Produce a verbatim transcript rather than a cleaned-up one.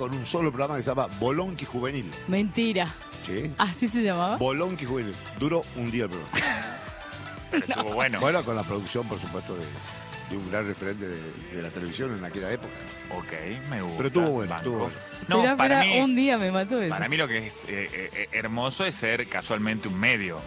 con un solo programa que se llama Bolonqui Juvenil. Mentira. ¿Sí? ¿Así se llamaba? Bolonqui Juvenil. Duró un día el programa. Pero estuvo bueno. Bueno, con la producción, por supuesto, de, de un gran referente de, de la televisión en aquella época. Ok, me gusta. Pero estuvo bueno, banco. estuvo bueno. No, Espera, para espera, mí, un día me mató eso. para mí lo que es eh, eh, hermoso es ser casualmente un medio.